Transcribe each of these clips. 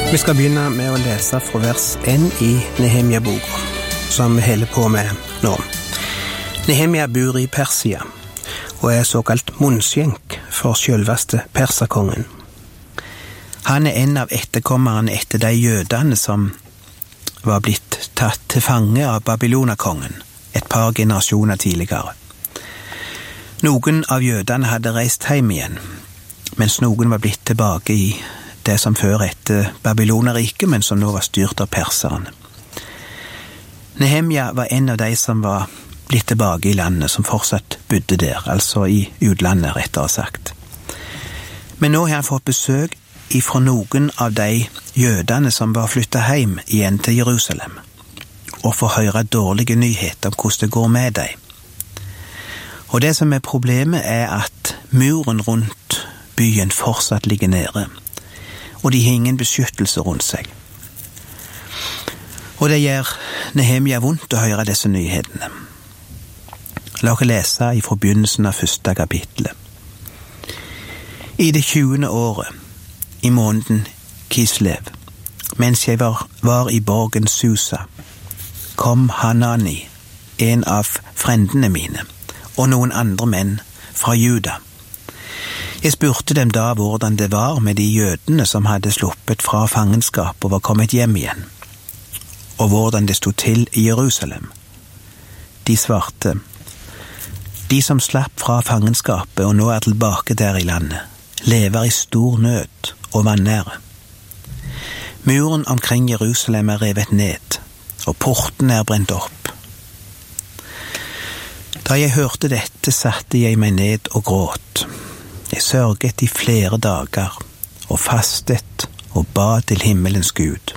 Vi skal begynne med å lese fra vers 1 i Nehemia-boka, som vi holder på med nå. Nehemia bor i Persia, og er såkalt munnskjenk for selveste perserkongen. Han er en av etterkommerne etter de jødene som var blitt tatt til fange av Babylonakongen et par generasjoner tidligere. Noen av jødene hadde reist hjem igjen, mens noen var blitt tilbake i det som før etter Babyloneriket, men som nå var styrt av perserne. Nehemia var en av de som var blitt tilbake i landet, som fortsatt bodde der, altså i utlandet, rettere sagt. Men nå har han fått besøk ifra noen av de jødene som var flyttet hjem igjen til Jerusalem, og får høre dårlige nyheter om hvordan det går med dem. Og det som er problemet er at muren rundt byen fortsatt ligger nede, og de har ingen beskyttelse rundt seg. Og det gjør Nehemia vondt å høre disse nyhetene. La oss lese fra begynnelsen av 1. kapittelet. I det 20. året, i måneden Kislev, mens jeg var i borgen Susa, kom Hanani, en av frendene mine, og noen andre menn fra Juda. Jeg spurte dem da hvordan det var med de jødene som hadde sluppet fra fangenskap og var kommet hjem igjen, og hvordan det stod til i Jerusalem. De svarte, de som slapp fra fangenskapet og nå er tilbake der i landet, lever i stor nød og vanære. Muren omkring Jerusalem er revet ned, og portene er brent opp. Da jeg hørte dette, satte jeg meg ned og gråt. Jeg sørget i flere dager, og fastet og ba til himmelens Gud.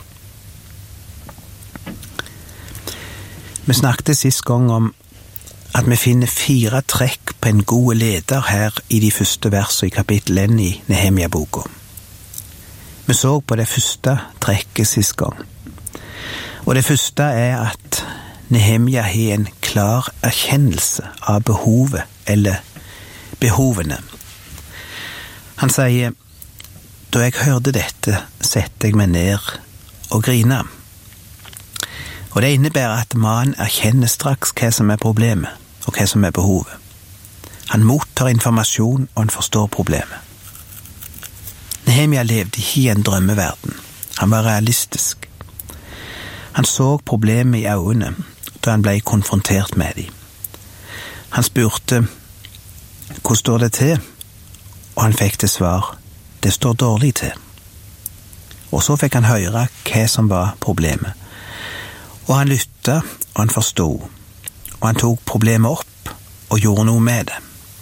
Vi snakket sist gang om at vi finner 4 trekk på en god leder her i de første versene i kapittel 1 i Nehemia-boka. Vi så på det første trekket sist gang. Og det første er at Nehemia har en klar erkjennelse av behovet, eller behovene. Han sier, da jeg hørte dette, sette jeg meg ned og grina. Og det innebærer at mannen erkjenner straks hva som er problemet, og hva som er behovet. Han mottar informasjon, og han forstår problemet. Nehemia levde ikke i en drømmeverden. Han var realistisk. Han så problemet i øynene, da han ble konfrontert med dem. Han spurte, hvor står det til? Og han fikk til svar, det står dårlig til. Og så fikk han høre hva som var problemet. Og han lyttet, og han forstod. Og han tok problemet opp, og gjorde noe med det.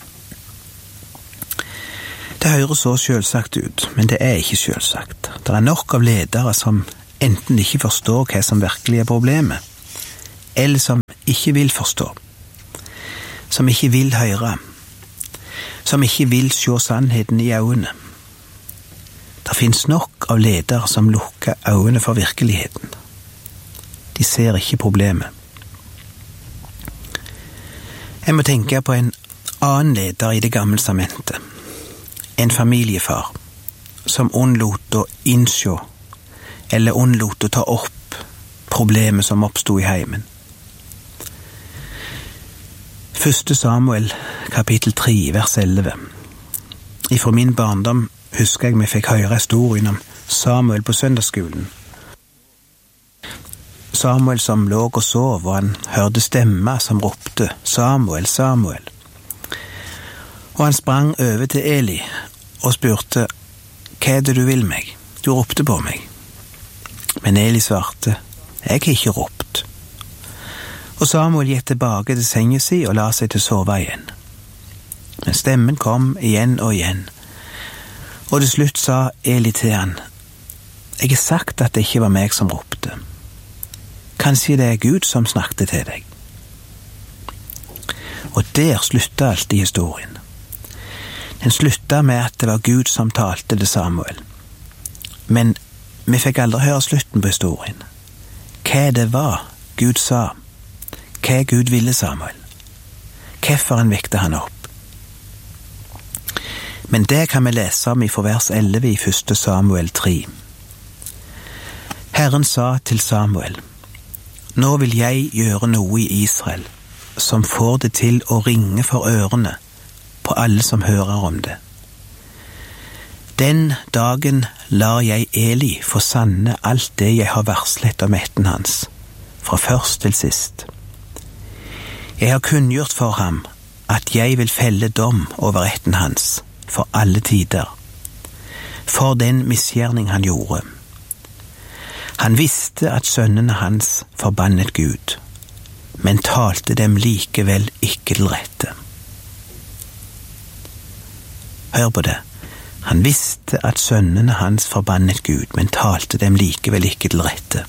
Det høres så selvsagt ut, men det er ikke selvsagt. Det er nok av ledere som enten ikke forstår hva som virkelig er problemet, eller som ikke vil forstå, som ikke vil høre, som ikke vil se sannheten i øynene. Det finnes nok av ledere som lukker øynene for virkeligheten. De ser ikke problemet. Jeg må tenke på en annen leder i det gamle testamentet, en familiefar, som unnlot å innse, eller unnlot å ta opp problemet som oppstod i heimen. 1. Samuel, kapittel 3, vers 11. Ifra min barndom husker jeg vi fikk høre historien om Samuel på søndagsskolen. Samuel som lå og sov, og han hørte stemmer som ropte, Samuel, Samuel. Og han sprang over til Eli og spurte, hva er det du vil meg? Du ropte på meg. Men Eli svarte, jeg har ikke ropt. Og Samuel gikk tilbake til sengen sin og la seg til sove igjen. Men stemmen kom igjen og igjen. Og til slutt sa Eli til han, jeg har sagt at det ikke var meg som ropte. Kanskje det er Gud som snakket til deg. Og der sluttet alltid historien. Den sluttet med at det var Gud som talte til Samuel. Men vi fikk aldri høre slutten på historien. Hva det var Gud sa, hva Gud ville Samuel. Hvorfor han vekte han opp. Men det kan vi lese om i vers 11 i 1. Samuel 3. Herren sa til Samuel, «Nå vil jeg gjøre noe i Israel, som får det til å ringe for ørene på alle som hører om det. Den dagen lar jeg Eli få sanne alt det jeg har varslet om ætten hans, fra først til sist. Jeg har kunngjort for ham at jeg vil felle dom over ætten hans for alle tider, for den misgjerning han gjorde. Han visste at sønnene hans forbannet Gud, men talte dem likevel ikke til rette. Hør på det. Han visste at sønnene hans forbannet Gud, men talte dem likevel ikke til rette.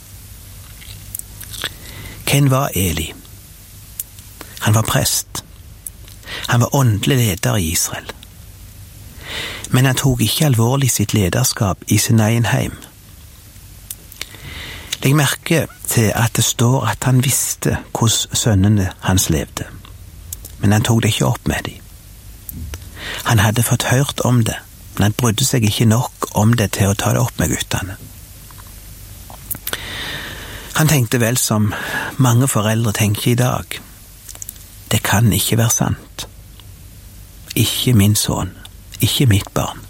Hvem var Eli? Han var prest. Han var åndelig leder i Israel. Men han tok ikke alvorlig sitt lederskap i sin egen heim. Legg merke til at det står at han visste hvordan sønnene hans levde, men han tok det ikke opp med dem. Han hadde fått hørt om det, men han brydde seg ikke nok om det til å ta det opp med guttene. Han tenkte vel som mange foreldre tenker i dag. Det kan ikke være sant. Ikke min sønn, ikke mitt barn.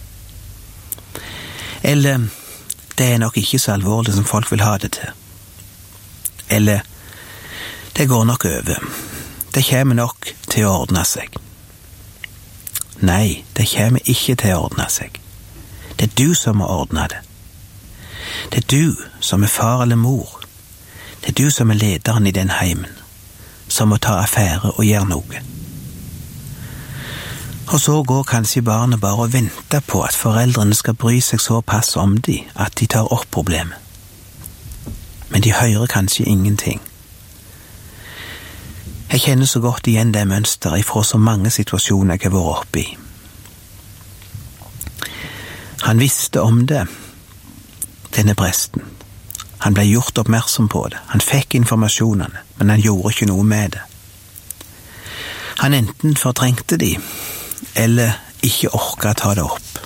Eller, det er nok ikke så alvorlig som folk vil ha det til. Eller, det går nok over. Det kommer nok til å ordne seg. Nei, det kommer ikke til å ordne seg. Det er du som må ordne det. Det er du som er far eller mor. Det er du som er lederen i den heimen, som må ta affære og gjøre noe. Og så går kanskje barnet bare og venter på at foreldrene skal bry seg såpass om de at de tar opp problemet. Men de hører kanskje ingenting. Jeg kjenner så godt igjen det mønsteret ifra så mange situasjoner jeg har vært oppe i. Han visste om det, denne presten. Han ble gjort oppmerksom på det. Han fikk informasjonene, men han gjorde ikke noe med det. Han enten fortrengte de, eller ikke orket å ta det opp.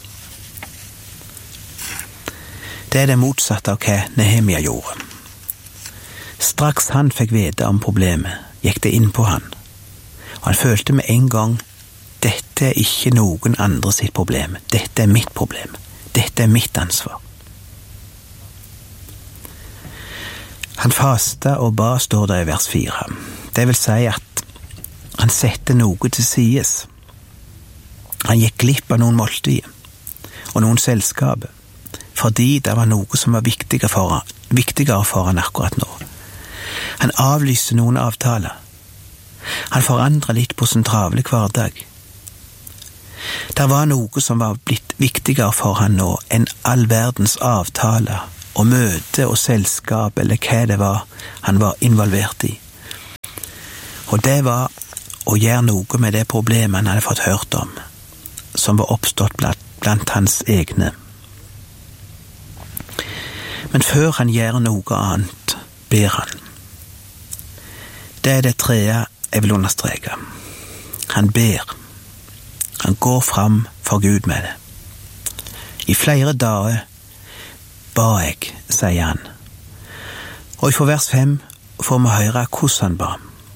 Det er det motsatte av hva Nehemia gjorde. Straks han fikk vite om problemet, gikk det inn på han, og han følte med en gang, dette er ikke noen andre sitt problem, dette er mitt problem, dette er mitt ansvar. Han fasta og ba, står det i vers 4. Det vil si at han sette noe til sides. Han gikk glipp av noen måltider og noen selskaper, fordi det var noe som var viktigere for han akkurat nå. Han avlyste noen avtaler. Han forandret litt på sin travle hverdag. Det var noe som var blitt viktigere for han nå enn all verdens avtaler og møte og selskap eller hva det var han var involvert i. Og det var å gjøre noe med det problemet han hadde fått hørt om, som var oppstått blant hans egne. Men før han gjør noe annet, ber han. Det er det tredje jeg vil understreke. Han ber. Han går fram for Gud med det. I flere dager ba jeg, sier han. Og i vers 5 får vi høre hvordan han ba.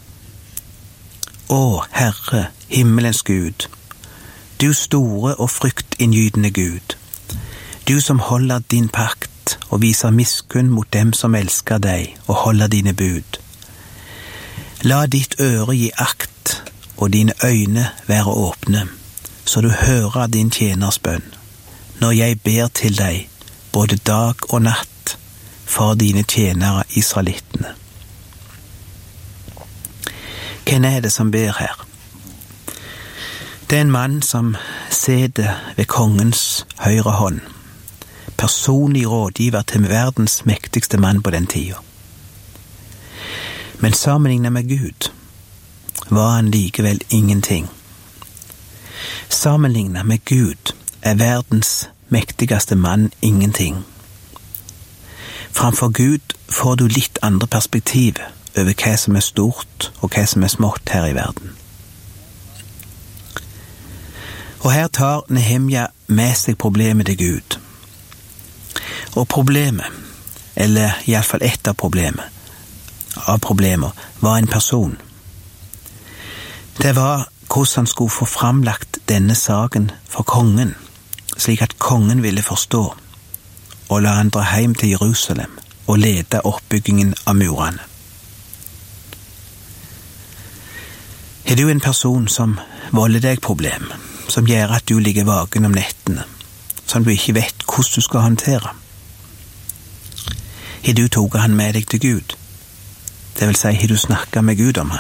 Å, Herre, himmelens Gud, du store og fryktinngytende Gud, du som holder din pakt og viser miskunn mot dem som elsker deg og holder dine bud. La ditt øre gi akt og dine øyne være åpne, så du hører din tjeners bønn, når jeg ber til deg både dag og natt for dine tjenere israelittene. Hvem er det som ber her? Det er en mann som sitter ved kongens høyre hånd, personlig rådgiver til verdens mektigste mann på den tiden. Men sammenlignet med Gud var han likevel ingenting. Sammenlignet med Gud er verdens mektigste mann ingenting. Framfor Gud får du litt andre perspektiv over hva som er stort og hva som er smått her i verden. Og her tar Nehemia med seg problemet til Gud. Og problemet, eller i alle fall ett av problemer, var en person. Det var hvordan han skulle få framlagt denne saken for kongen, slik at kongen ville forstå, og la han dra hjem til Jerusalem og lede oppbyggingen av murene. Er du en person som volder deg problem, som gjør at du ligger vaken om nettene, som du ikke vet hvordan du skal håndtere? Har du tatt han med deg til Gud? Det vil si, har du snakket med Gud om han?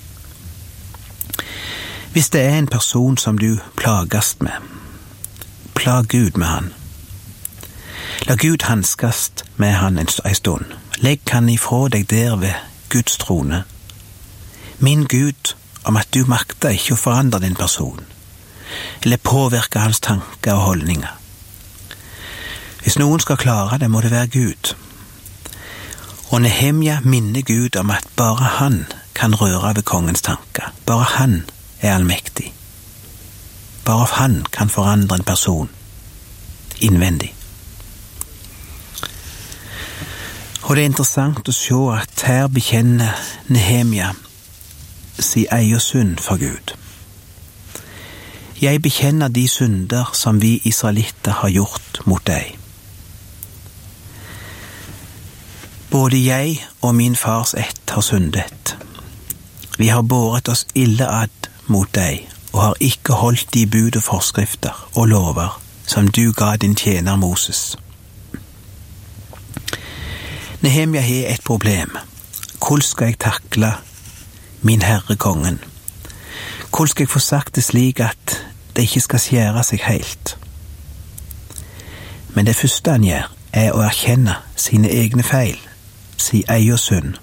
Hvis det er en person som du plagast med, plag Gud med han. La Gud hanskast med han en stund. Legg han ifra deg der ved Guds trone. Minn Gud om at du makter ikke å forandre din person, eller påvirke hans tanker og holdninger. Hvis noen skal klare det, må det være Gud. Og Nehemja minner Gud om at bare han kan røre ved kongens tanker. Bare han er allmektig. Bare han kan forandre en person innvendig. Og det er interessant å se at her bekjenner Nehemja si eier synd for Gud. Jeg bekjenner de synder som vi israelitter har gjort mot deg. Både jeg og min fars ett har syndet. Vi har båret oss ille ad mot deg, og har ikke holdt de bud og forskrifter og lover som du ga din tjener Moses. Nehemja har et problem. Hvordan skal jeg takle min herre kongen? Hvordan skal jeg få sagt det slik at det ikke skal skjære seg helt? Men det første han gjør, er å erkjenne sine egne feil, si eier synd.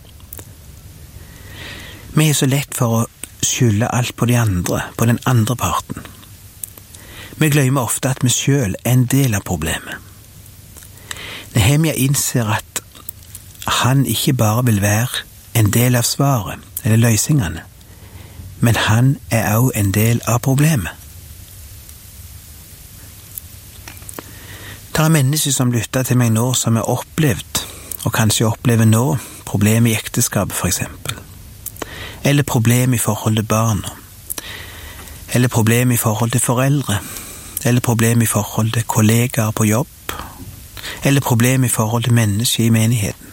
Vi er så lett for å skylde alt på de andre, på den andre parten. Vi glemmer ofte at vi selv er en del av problemet. Nehemja innser at han ikke bare vil være en del av svaret, eller løsningene, men han er også en del av problemet. Det er mennesker som lytter til meg nå som er opplevd, og kanskje opplever nå, problem i ekteskapet for eksempel, eller problem i forhold til barna, eller problem i forhold til foreldre, eller problem i forhold til kollegaer på jobb, eller problem i forhold til mennesker i menigheten.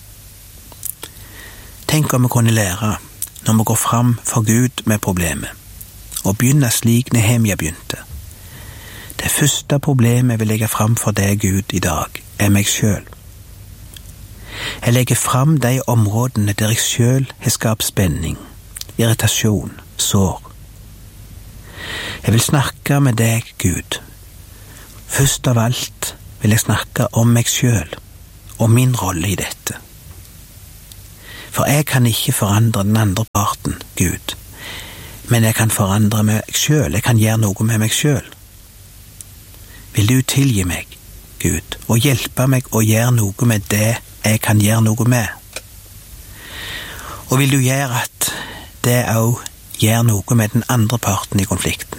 Tenk om vi kunne lære, når vi går fram for Gud med problemet, og begynne slik Nehemja begynte. Det første problemet jeg vil legge fram for deg, Gud, i dag, er meg selv. Jeg legger fram de områdene der jeg selv har skapt spenning, irritasjon, sår. Jeg vil snakke med deg, Gud. Først av alt vil jeg snakke om meg selv, og min rolle i dette. For jeg kan ikke forandre den andre parten, Gud, men jeg kan forandre meg selv, jeg kan gjøre noe med meg selv. Vil du tilgi meg, Gud, og hjelpe meg å gjøre noe med det jeg kan gjøre noe med? Og vil du gjøre at det også gjør noe med den andre parten i konflikten?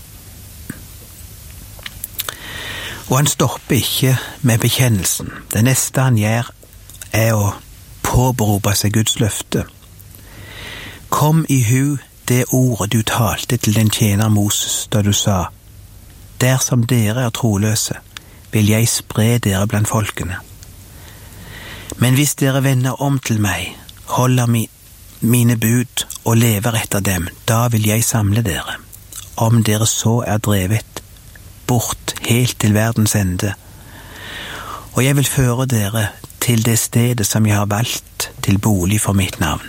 Og han stopper ikke med bekjennelsen. Det neste han gjør er å påberope seg Guds løfte. Kom i hu det ordet du talte til din tjener Moses da du sa, dersom dere er troløse, vil jeg spre dere blant folkene. Men hvis dere vender om til meg, holder mine bud og lever etter dem, da vil jeg samle dere, om dere så er drevet bort helt til verdens ende. Og jeg vil føre dere til det stedet som jeg har valgt til bolig for mitt navn.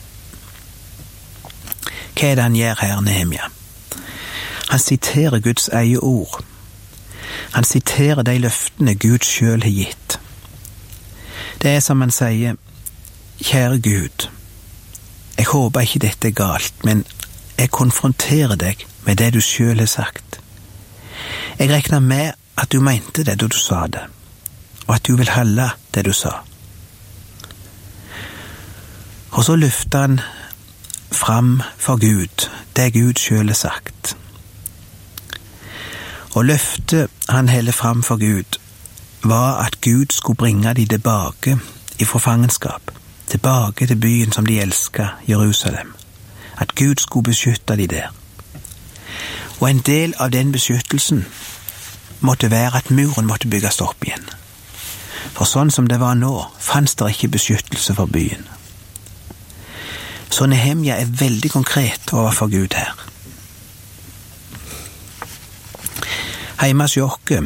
Hva er det han gjør her, Nehemja? Han siterer Guds eget ord. Han siterer de løftene Gud selv har gitt. Det er som han sier, kjære Gud, jeg håper ikke dette er galt, men jeg konfronterer deg med det du selv har sagt. Jeg regner med at du mente det da du sa det, og at du vil holde det du sa. Og så løfter han fram for Gud, det Gud selv har sagt. Og løftet han heller fram for Gud var at Gud skulle bringe de tilbake ifra fangenskap, tilbake til byen som de elsket, Jerusalem. At Gud skulle beskytte de der. Og en del av den beskyttelsen måtte være at muren måtte bygges opp igjen. For sånn som det var nå, fanns det ikke beskyttelse for byen. Så Nehemja er veldig konkret overfor Gud her. Heima hos oss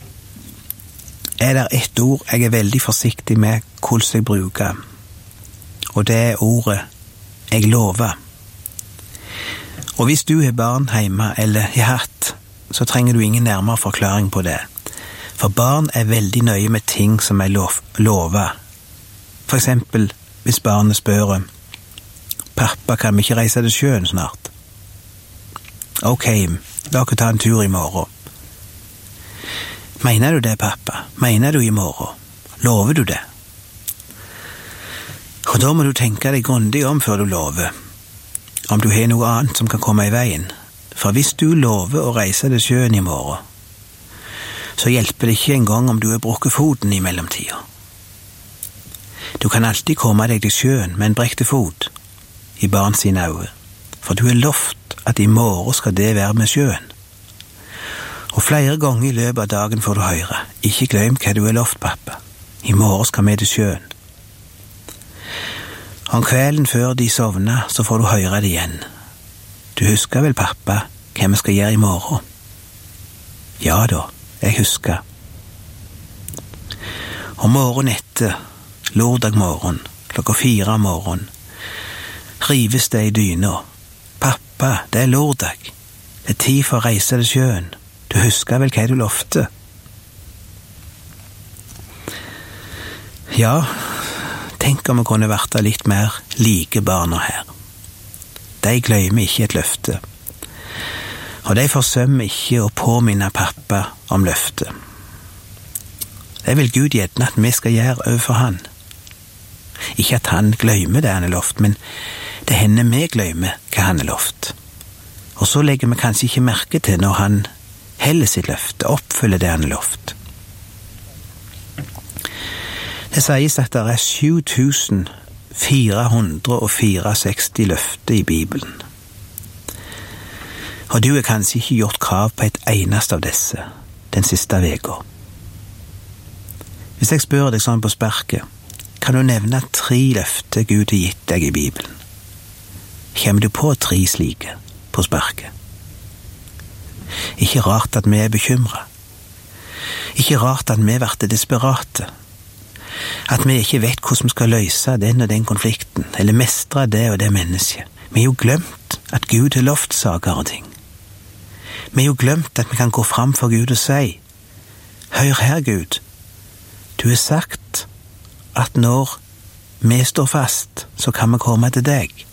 er det et ord jeg er veldig forsiktig med hvordan jeg bruker, og det er ordet «jeg lover». Og hvis du har barn hjemme, eller har hatt, så trenger du ingen nærmere forklaring på det. For barn er veldig nøye med ting som er lovet. For eksempel, hvis barnet spør, «Pappa, kan vi ikke reise til sjøen snart?» «Ok, la oss ta en tur i morgen.» «Mener du det, pappa? Mener du i morgen? Lover du det?» Og da må du tenke deg grundig om før du lover, om du har noe annet som kan komme i veien. For hvis du lover å reise til sjøen i morgen, så hjelper det ikke engang om du har brukket foten i mellomtida. Du kan alltid komme deg til sjøen med en brekte fot i barn sine øyne, for du har lovt at i morgen skal det være med sjøen. Og flere ganger i løpet av dagen får du høre, ikke glem hva du har lovt, pappa. I morgen skal vi til sjøen. Om kvelden før de sovner, så får du høre det igjen. Du husker vel, pappa, hva vi skal gjøre i morgen? Ja da, jeg husker. Og morgen etter, lørdag morgen, 4:00 om morgenen, rives det i dyna. Pappa, det er lørdag. Det er tid for å reise til sjøen. Du husker vel hva du lovte? Ja, tenk om vi kunne vært litt mer like barna her. De glemmer ikke et løfte, og de forsømmer ikke å påminne pappa om løftet. Det vil Gud gjerne at vi skal gjøre overfor han. Ikke at han glemmer det han er lovt, men det hender vi glemmer hva han er lovt. Og så legger vi kanskje ikke merke til når han heller sitt løfte, oppfyller det han er lovt. Det sies at det er 7464 løfter i Bibelen. Og du har kanskje ikke gjort krav på et eneste av disse den siste veka. Hvis jeg spør deg sånn på sparket, kan du nevne 3 løfter Gud har gitt deg i Bibelen? Kommer du på 3 slike på sparket? Ikke rart at vi er bekymret. Ikke rart at vi blir desperate. At vi ikke vet hvordan vi skal løse den og den konflikten, eller mestre det og det mennesket. Vi har jo glemt at Gud har lovt saker og ting. Vi har jo glemt at vi kan gå fram for Gud og si, «Hør her, Gud, du har sagt at når vi står fast, så kan vi komme til deg.